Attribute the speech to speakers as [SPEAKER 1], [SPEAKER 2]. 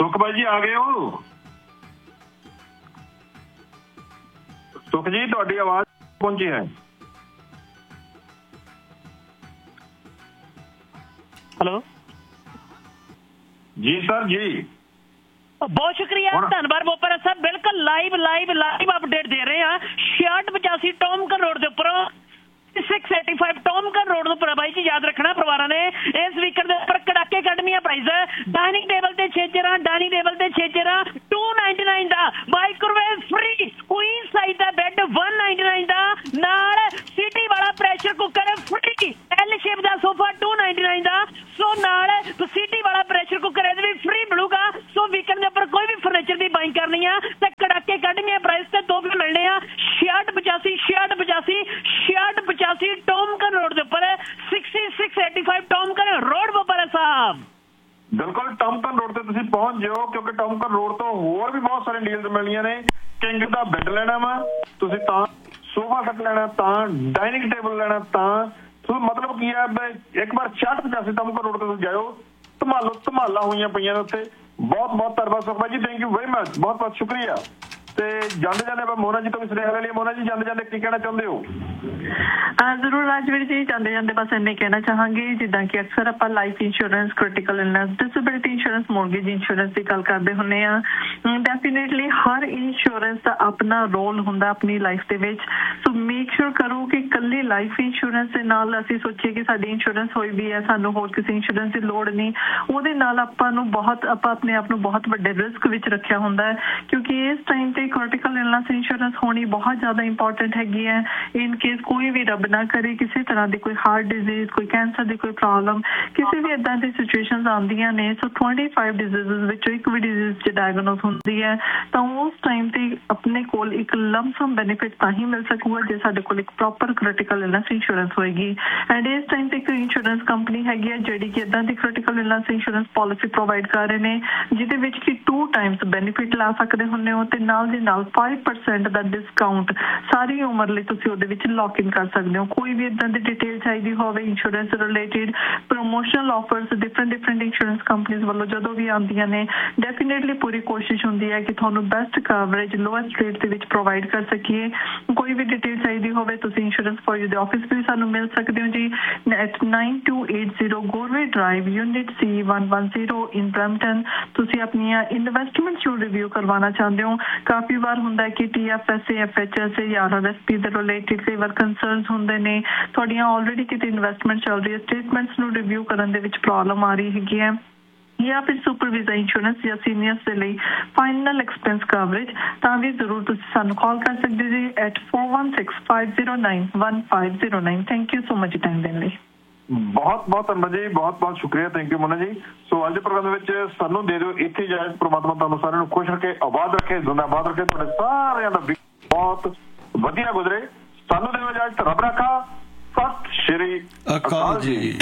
[SPEAKER 1] ਸੁਖ ਬਾਈ ਜੀ ਆ ਗਏ ਹੋ? ਸੁਖ ਜੀ ਤੁਹਾਡੀ ਆਵਾਜ਼ ਪਹੁੰਚੀ ਹੈ।
[SPEAKER 2] ਹੈਲੋ
[SPEAKER 1] ਜੀ ਸਰ ਜੀ,
[SPEAKER 2] ਬਹੁਤ ਸ਼ੁਕਰੀਆ, ਧੰਨਵਾਦ ਬੋਪਰਾ ਸਾਹਿਬ। ਬਿਲਕੁਲ ਲਾਈਵ ਅਪਡੇਟ ਦੇ ਰਹੇ ਹਾਂ। 6685 ਟੋਮਕਨ ਰੋਡ ਦੇ ਉੱਪਰੋਂ 685 ਟੋਮਕਨ ਰੋਡ ਨੂੰ ਬਾਈ ਜੀ ਯਾਦ ਰੱਖਣਾ ਪਰਿਵਾਰਾਂ ਨੇ। ਇਸ ਵੀਕਐਂਡ ਦੇ ਉੱਪਰ ਕੜਾਕੇ ਕੱਢਣੀਆਂ ਪ੍ਰਾਈਜ਼। ਡਾਈਨਿੰਗ ਟੇਬਲ ਤੇ 6 ਚੇਅਰਾਂ, ਡਾਈਨਿੰਗ ਟੇਬਲ ਤੇ 6 ਚੇਅਰਾਂ 299 ਦਾ, ਮਾਈਕ੍ਰੋਵੇਵ ਫ੍ਰੀ, ਕੁਈਨ ਸਾਈਜ਼ ਦਾ ਬੈੱਡ 199 ਦਾ, ਨਾਲ ਸਿਟੀ ਵਾਲਾ pressure cooker free, L shape ਦਾ ਸੋਫਾ 299 ਦਾ। ਸੋ ਨਾਲ ਸਿਟੀ ਵਾਲਾ ਪ੍ਰੈਸ਼ਰ ਕੁੱਕਰ ਇਹਦੇ ਵੀ ਫ੍ਰੀ ਮਿਲੂਗਾ। ਸੋ ਵੀਕਐਂਡ ਦੇ ਉੱਪਰ ਕੋਈ ਵੀ ਫਰਨੀਚਰ ਦੀ ਬਾਈਂਗ ਕਰਨੀ ਆ ਤੇ ਕੜਾਕੇ ਕੱਢਣੀਆਂ ਪ੍ਰਾਈਸ ਤੇ ਦੋ ਵੀ ਮਿਲਣੇ ਆ। 6685 ਟੋਮਕਨ ਰੋਡ ਦੇ ਉੱਪਰ 6685 ਟੋਮਕਨ ਰੋਡ ਬੋਪਰਾ ਸਾਹਿਬ।
[SPEAKER 1] ਬਿਲਕੁਲ ਟੋਮਕਨ ਰੋਡ ਤੇ ਤੁਸੀਂ ਪਹੁੰਚ ਜਾਓ, ਕਿਉਂਕਿ ਟੋਮਕਨ ਰੋਡ ਤੋਂ ਹੋਰ ਵੀ ਬਹੁਤ ਸਾਰੇ ਡੀਲਸ ਮਿਲਣੀਆਂ ਨੇ। ਕਿੰਗ ਦਾ ਬੈੱਡ ਲੈਣਾ ਵਾ ਤੁਸੀਂ ਤਾਂ, ਸੋਫਾ ਸੈੱਟ ਲੈਣਾ ਤਾਂ, ਡਾਈਨਿੰਗ ਟੇਬਲ ਲੈਣਾ ਤਾਂ, ਮਤਲਬ ਕੀ ਹੈ, ਇੱਕ ਵਾਰ 6685 ਟੋਮਕਨ ਰੋਡ ਤੇ ਤੁਸੀਂ ਜਾਓ। ਧਮਾਲਾਂ ਹੋਈਆਂ ਪਈਆਂ ਨੇ ਉੱਥੇ। ਬਹੁਤ ਬਹੁਤ ਧੰਨਵਾਦ ਸੁਖਬਾ ਜੀ, ਥੈਂਕ ਯੂ ਵੈਰੀ ਮਚ, ਬਹੁਤ ਬਹੁਤ ਸ਼ੁਕਰੀਆ। ਤੇ ਜਾਂਦੇ ਆਪਾਂ ਮੋਨਾ ਜੀ ਤੋਂ ਵੀ ਸੁਨੇਹਾ ਲੈ ਲਈਏ। ਮੋਨਾ ਜੀ ਜਾਂਦੇ ਕੀ ਕਹਿਣਾ ਚਾਹੁੰਦੇ ਹੋ?
[SPEAKER 3] ਜ਼ਰੂਰ ਰਾਜਵੀਰ ਜੀ, ਜਾਂਦੇ ਬਸ ਇੰਨੇ ਕਹਿਣਾ ਚਾਹਾਂਗੇ, ਜਿੱਦਾਂ ਕਿ ਅਕਸਰ ਆਪਾਂ life insurance, critical illness, disability insurance, mortgage insurance ਦੀ ਗੱਲ ਕਰਦੇ ਹੁੰਦੇ ਆ। ਡੈਫੀਨੇਟਲੀ ਹਰ ਇੰਸ਼ੋਰੈਂਸ ਦਾ ਆਪਣਾ ਰੋਲ ਹੁੰਦਾ ਆਪਣੀ ਲਾਈਫ ਦੇ ਵਿੱਚ। ਸੋ ਮੇਕ ਸ਼ੋਰ ਕਰੋ ਕਿ ਇਕੱਲੀ ਲਾਈਫ ਇੰਸ਼ੋਰੈਂਸ ਦੇ ਨਾਲ ਅਸੀਂ ਸੋਚੀਏ ਕਿ ਸਾਡੀ ਇੰਸ਼ੋਰੈਂਸ ਹੋਈ ਵੀ ਹੈ, ਸਾਨੂੰ ਹੋਰ ਕਿਸੇ ਇੰਸ਼ੋਰੈਂਸ ਦੀ ਲੋੜ ਨਹੀਂ। ਉਹਦੇ ਨਾਲ ਆਪਾਂ ਆਪਣੇ ਆਪ ਨੂੰ ਬਹੁਤ ਵੱਡੇ ਰਿਸਕ ਵਿੱਚ ਰੱਖਿਆ ਹੁੰਦਾ ਹੈ, ਕਿਉਂਕਿ ਇਸ ਟਾਈਮ ਤੇ ਕ੍ਰਿਟੀਕਲ ਇਲਨੈਸ ਇੰਸ਼ੋਰੈਂਸ ਹੋਣੀ ਬਹੁਤ ਜ਼ਿਆਦਾ ਇੰਪੋਰਟੈਂਟ ਹੈਗੀ ਹੈ। ਇਨ ਕੇਸ ਕੋਈ ਵੀ ਰੱਬ ਨਾ ਕਰੇ ਕਿਸੇ ਤਰ੍ਹਾਂ ਦੀ ਕੋਈ ਹਾਰਟ ਡਿਜ਼ੀਜ਼, ਕੋਈ ਕੈਂਸਰ ਦੀ ਕੋਈ ਪ੍ਰੋਬਲਮ, ਕਿਸੇ ਵੀ ਇੱਦਾਂ ਦੀ ਸਿਚੁਏਸ਼ਨਸ ਆਉਂਦੀਆਂ ਨੇ। ਸੋ 25 ਡਿਜ਼ੀਜ਼ਸ ਵਿੱਚੋਂ ਇੱਕ ਵੀ ਡਿਜ਼ੀਜ਼ 'ਚ ਡਾਇਗਨੋਸ ਹੁੰਦੀ ਹੈ ਤਾਂ ਉਸ ਟਾਈਮ ਤੇ ਆਪਣੇ ਕੋਲ ਇੱਕ ਲੰਮਸਮ ਬੈਨੀਫਿਟ ਤਾਂ ਹੀ ਮਿਲ ਸਕੂਗਾ ਜੇ ਸਾਡੇ ਕੋਲ ਇੱਕ ਪ੍ਰੋਪਰ ਕ੍ਰਿਟੀਕਲ ਇਲਨੈਸ ਇੰਸ਼ੋਰੈਂਸ ਹੋਏਗੀ। ਐਂਡ ਇਸ ਟਾਈਮ ਤੇ ਇੱਕ ਇੰਸ਼ੋਰੈਂਸ ਕੰਪਨੀ ਹੈਗੀ ਹੈ ਜਿਹੜੀ ਕਿ ਇੱਦਾਂ ਦੀ critical illness insurance policy provide ਕਰ ਰਹੇ ਨੇ ਜਿਹਦੇ ਵਿੱਚ ਕਿ 2 ਟਾਈਮਸ ਬੈਨੀਫਿਟ ਲਾ ਸਕਦੇ ਹੁੰਦੇ ਹੋ ਤੇ ਨਾਲ ਦੀ ਨਾਲ 5% ਦਾ ਡਿਸਕਾਊਂਟ ਸਾਰੀ ਉਮਰ ਲਈ ਤੁਸੀਂ ਉਹਦੇ ਵਿੱਚ ਲੌਕ ਇਨ ਕਰ ਸਕਦੇ ਹੋ। ਕੋਈ ਵੀ ਇੱਦਾਂ ਦੀ ਡਿਟੇਲ ਚਾਹੀਦੀ ਹੋਵੇ insurance related, promotional offers different insurance companies ਵੱਲੋਂ ਜਦੋਂ ਵੀ ਆਉਂਦੀਆਂ ਨੇ, ਡੈਫੀਨੇਟਲੀ ਪੂਰੀ ਕੋਸ਼ਿਸ਼ ਹੁੰਦੀ ਹੈ ਕਿ ਤੁਹਾਨੂੰ ਬੈਸਟ ਕਵਰੇਜ ਲੋਐਸਟ ਰੇਟ ਦੇ ਵਿੱਚ ਪ੍ਰੋਵਾਈਡ ਕਰ ਸਕੀਏ। ਕੋਈ ਵੀ ਡਿਟੇਲ ਚਾਹੀਦੀ ਹੋਵੇ ਤੁਸੀਂ ਇੰਸ਼ੋਰੈਂਸ ਫॉर ਯੂ ਦੇ ਆਫਿਸ ਵੀ ਸਾਨੂੰ ਮਿਲ ਸਕਦੇ ਹੋ ਜੀ, at 9280 ਗੋਰਵੇ drive, unit C110 in Brampton. ਤੁਸੀਂ ਆਪਣੀਆਂ ਇਨਵੈਸਟਮੈਂਟਸ ਨੂੰ ਰਿਵਿਊ ਕਰਵਾਉਣਾ ਚਾਹੁੰਦੇ ਹੋ। ਕਾਫੀ ਵਾਰ ਹੁੰਦਾ ਕਿ TFSA, FHSA ਜਾਂ RRSP ਦੇ ਰਿਲੇਟਿਡ ਕਈ ਵਾਰ ਕੰਸਰਨਸ ਹੁੰਦੇ ਨੇ, ਤੁਹਾਡੀਆਂ ਆਲਰੇਡੀ ਕਿਤੇ ਇਨਵੈਸਟਮੈਂਟ ਚੱਲ ਰਹੀ ਹੈ, ਸਟੇਟਮੈਂਟਸ ਨੂੰ ਰਿਵਿਊ ਕਰਨ ਦੇ ਵਿੱਚ ਪ੍ਰੋਬਲਮ ਆ ਰਹੀ ਹੈਗੀ ਹੈ, ਜਾਂ ਫਿਰ ਸੁਪਰ ਵੀਜ਼ਾ ਇੰਸ਼ੋਰੈਂਸ ਜਾਂ ਸੀਨੀਅਰਸ ਦੇ ਲਈ ਫਾਈਨਲ ਐਕਸਪੈਂਸ ਕਵਰੇਜ, ਤਾਂ ਵੀ ਜ਼ਰੂਰ ਤੁਸੀਂ ਸਾਨੂੰ ਕਾਲ ਕਰ ਸਕਦੇ ਜੀ at 4165091509। Thank you so much time ਦੇਣ ਲਈ।
[SPEAKER 1] ਬਹੁਤ ਬਹੁਤ ਧੰਨਵਾਦ ਜੀ, ਬਹੁਤ ਬਹੁਤ ਸ਼ੁਕਰੀਆ, ਥੈਂਕ ਯੂ ਮੋਨਾ ਜੀ। ਸੋ ਅੱਜ ਦੇ ਪ੍ਰੋਗਰਾਮ ਦੇ ਵਿੱਚ ਸਾਨੂੰ ਦੇ ਦਿਓ ਇੱਥੇ ਇਜਾਜ਼ਤ। ਪ੍ਰਮਾਤਮਾ ਤੁਹਾਨੂੰ ਸਾਰਿਆਂ ਨੂੰ ਖੁਸ਼ ਰੱਖੇ, ਆਬਾਦ ਰੱਖੇ, ਜ਼ਿੰਦਾਬਾਦ ਰੱਖੇ। ਤੁਹਾਡੇ ਸਾਰਿਆਂ ਦਾ ਬਹੁਤ ਵਧੀਆ ਗੁਜ਼ਰੇ। ਸਾਨੂੰ ਦਿਓ ਇਜਾਜ਼ਤ, ਰੱਬ ਰਾਖਾ, ਸਤਿ ਸ਼੍ਰੀ ਅਕਾਲ ਜੀ।